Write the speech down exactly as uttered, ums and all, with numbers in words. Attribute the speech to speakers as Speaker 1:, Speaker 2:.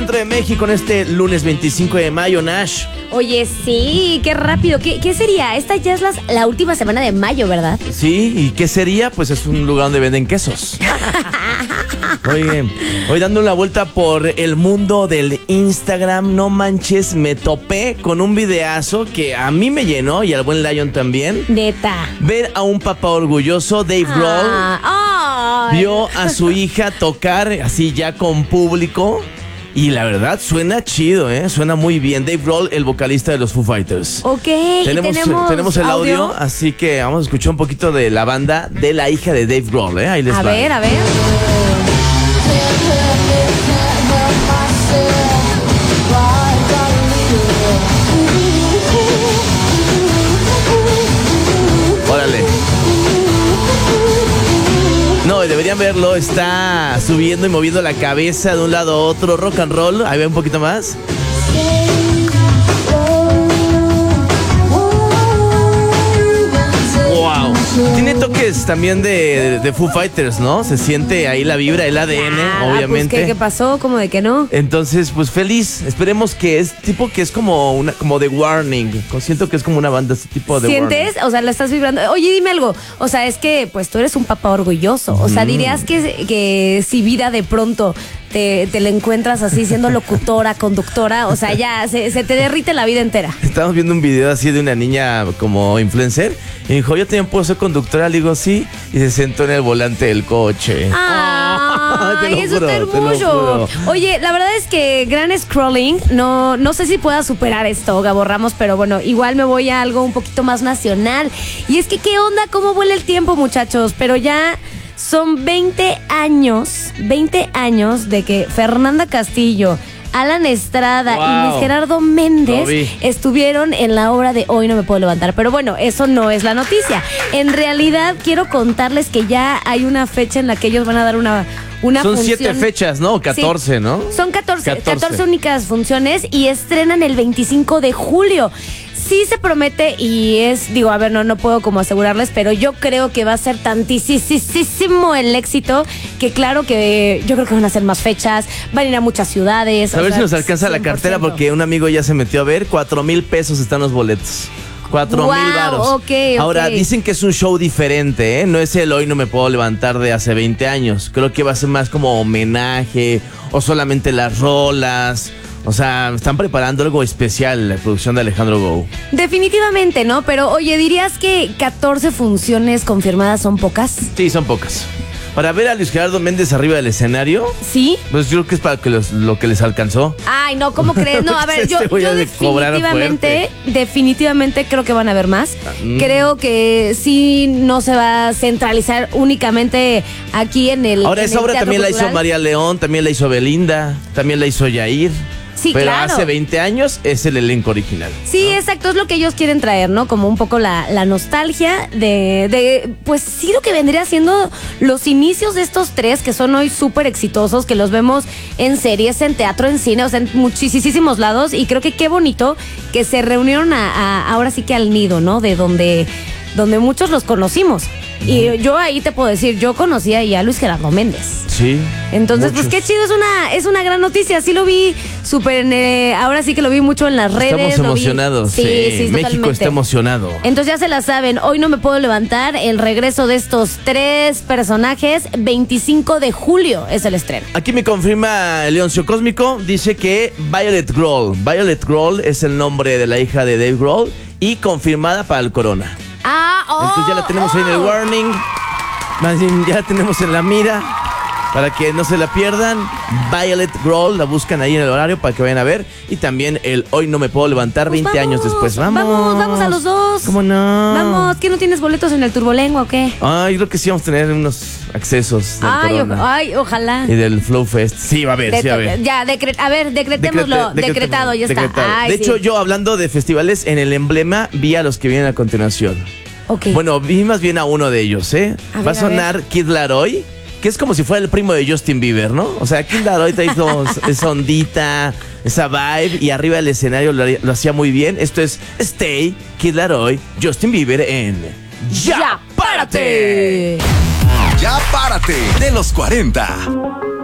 Speaker 1: Centro de México en este lunes veinticinco de mayo, Nash.
Speaker 2: Oye, sí, qué rápido. ¿Qué, qué sería? Esta ya es las, la última semana de mayo, ¿verdad?
Speaker 1: Sí, ¿y qué sería? Pues es un lugar donde venden quesos. Oye, hoy dando una vuelta por el mundo del Instagram, no manches, me topé con un videazo que a mí me llenó y al buen Lion también.
Speaker 2: Neta.
Speaker 1: Ver a un papá orgulloso, Dave Grohl,
Speaker 2: Ah, ay.
Speaker 1: vio a su hija tocar así ya con público. Y la verdad, suena chido, ¿eh? Suena muy bien. Dave Grohl, el vocalista de los Foo Fighters.
Speaker 2: Ok,
Speaker 1: Tenemos,
Speaker 2: ¿y tenemos,
Speaker 1: tenemos el audio,
Speaker 2: audio?
Speaker 1: así que vamos a escuchar un poquito de la banda de la hija de Dave Grohl, ¿eh? Ahí les
Speaker 2: A
Speaker 1: va.
Speaker 2: ver, a ver.
Speaker 1: Órale. No, deberían verlo. Está subiendo y moviendo la cabeza de un lado a otro. Rock and roll. Ahí ve un poquito más. Wow. Tiene toques también de, de Foo Fighters, ¿no? Se siente ahí la vibra, el A D N,
Speaker 2: Ah,
Speaker 1: obviamente.
Speaker 2: Pues, ¿qué, ¿Qué pasó? ¿Cómo de que no?
Speaker 1: Entonces, pues feliz. Esperemos que es tipo que es como una como de Warning. Siento que es como una banda ese tipo de
Speaker 2: ¿Sientes?
Speaker 1: Warning.
Speaker 2: O sea, la estás vibrando. Oye, dime algo. O sea, es que pues tú eres un papá orgulloso. O sea, dirías que, que si vida de pronto te, te la encuentras así siendo locutora, conductora, o sea, ya se, se te derrite la vida entera.
Speaker 1: Estábamos viendo un video así de una niña como influencer y dijo, yo también puedo ser conductora. Le digo, sí. Y se sentó en el volante del coche. Te lo
Speaker 2: Ay, eso
Speaker 1: juro,
Speaker 2: está
Speaker 1: te lo
Speaker 2: hermoso.
Speaker 1: juro.
Speaker 2: Oye, la verdad es que gran scrolling, no, no sé si pueda superar esto, Gabo Ramos, pero bueno, igual me voy a algo un poquito más nacional. Y es que, ¿qué onda? ¿Cómo vuela el tiempo, muchachos? Pero ya son veinte años, veinte años de que Fernanda Castillo, Alan Estrada
Speaker 1: Wow.
Speaker 2: y Luis Gerardo
Speaker 1: Lo
Speaker 2: Méndez
Speaker 1: vi.
Speaker 2: estuvieron en la obra de Hoy No Me Puedo Levantar. Pero bueno, eso no es la noticia. En realidad, quiero contarles que ya hay una fecha en la que ellos van a dar una, una
Speaker 1: Son
Speaker 2: función.
Speaker 1: siete fechas, ¿no? catorce,
Speaker 2: Sí.
Speaker 1: ¿no?
Speaker 2: Son catorce,
Speaker 1: catorce.
Speaker 2: catorce únicas funciones y estrenan el veinticinco de julio. Sí se promete y es, digo, a ver, no, no puedo como asegurarles, pero yo creo que va a ser tantísimo el éxito que claro que yo creo que van a hacer más fechas, van a ir a muchas ciudades.
Speaker 1: A
Speaker 2: o
Speaker 1: ver
Speaker 2: sea,
Speaker 1: si nos alcanza la
Speaker 2: cien por
Speaker 1: cartera
Speaker 2: ciento.
Speaker 1: porque un amigo ya se metió a ver. Cuatro mil pesos están los boletos. Cuatro
Speaker 2: Wow,
Speaker 1: mil varos.
Speaker 2: ok, ok.
Speaker 1: Ahora, dicen que es un show diferente, ¿eh? No es el Hoy No Me Puedo Levantar de hace veinte años. Creo que va a ser más como homenaje o solamente las rolas. O sea, están preparando algo especial la producción de Alejandro Gou.
Speaker 2: Definitivamente, ¿no? Pero oye, ¿dirías que catorce funciones confirmadas son pocas?
Speaker 1: Sí, son pocas. Para ver a Luis Gerardo Méndez arriba del escenario,
Speaker 2: ¿Sí?
Speaker 1: pues yo creo que es para que los- lo que les alcanzó.
Speaker 2: Ay, no, ¿cómo crees? No, a ver, yo,
Speaker 1: Este voy
Speaker 2: yo
Speaker 1: a de cobrar
Speaker 2: definitivamente, definitivamente creo que van a haber más.
Speaker 1: Mm.
Speaker 2: Creo que sí no se va a centralizar únicamente aquí en el
Speaker 1: Ahora,
Speaker 2: en
Speaker 1: esa
Speaker 2: el
Speaker 1: obra
Speaker 2: Teatro
Speaker 1: también la hizo
Speaker 2: Cultural.
Speaker 1: María León, también la hizo Belinda, también la hizo Yair.
Speaker 2: Sí,
Speaker 1: Pero
Speaker 2: claro.
Speaker 1: hace veinte años es el elenco original.
Speaker 2: Sí, exacto, es lo que ellos quieren traer, ¿no? Como un poco la, la nostalgia de, de, pues sí, lo que vendría siendo los inicios de estos tres que son hoy súper exitosos, que los vemos en series, en teatro, en cine, o sea, en muchísimos lados. Y creo que qué bonito que se reunieron a, a- ahora sí que al nido, ¿no? De donde, donde muchos los conocimos. Y yo ahí te puedo decir, yo conocía ahí a Luis Gerardo Méndez.
Speaker 1: Sí.
Speaker 2: Entonces,
Speaker 1: muchos.
Speaker 2: pues qué chido, es una, es una gran noticia. Sí lo vi súper, en, eh, ahora sí que lo vi mucho en las redes.
Speaker 1: Estamos
Speaker 2: lo vi-
Speaker 1: emocionados.
Speaker 2: Sí,
Speaker 1: Sí,
Speaker 2: sí,
Speaker 1: México
Speaker 2: totalmente.
Speaker 1: está emocionado.
Speaker 2: Entonces ya se la saben, Hoy No Me Puedo Levantar, el regreso de estos tres personajes, veinticinco de julio es el estreno.
Speaker 1: Aquí me confirma el Leoncio Cósmico, dice que Violet Grohl. Violet Grohl es el nombre de la hija de Dave Grohl y confirmada para el Corona.
Speaker 2: Ah, oh,
Speaker 1: Entonces ya la tenemos ahí en el
Speaker 2: oh.
Speaker 1: Warning. Más bien, ya la tenemos en la mira. Para que no se la pierdan, Violet Grohl, la buscan ahí en el horario para que vayan a ver. Y también el Hoy No Me Puedo Levantar
Speaker 2: Pues
Speaker 1: veinte años
Speaker 2: vamos,
Speaker 1: después. Vamos.
Speaker 2: Vamos, vamos a los dos.
Speaker 1: ¿Cómo no?
Speaker 2: Vamos, ¿qué no tienes boletos en el Turbolengua o qué?
Speaker 1: Ay, creo que sí vamos a tener unos accesos del
Speaker 2: Ay, o-
Speaker 1: Corona
Speaker 2: ay, ojalá.
Speaker 1: y del Flow Fest. Sí, va a haber, sí va a haber.
Speaker 2: Ya, decre- a ver, decretémoslo,
Speaker 1: Decrete- decretemos,
Speaker 2: decretado, ya está.
Speaker 1: decretado.
Speaker 2: Ay,
Speaker 1: de
Speaker 2: sí.
Speaker 1: hecho, yo hablando de festivales, en el emblema vi a los que vienen a continuación.
Speaker 2: Ok.
Speaker 1: Bueno, vi más bien a uno de ellos, ¿eh?
Speaker 2: A ver,
Speaker 1: Va a
Speaker 2: a
Speaker 1: sonar Kid Laroi, que es como si fuera el primo de Justin Bieber, ¿no? O sea, Kid Laroi trae todo esa ondita, esa vibe, y arriba del escenario lo, haría- lo hacía muy bien. Esto es Stay, Kid Laroi, Justin Bieber en
Speaker 2: ¡Ya, párate!
Speaker 3: Ya párate de los cuarenta.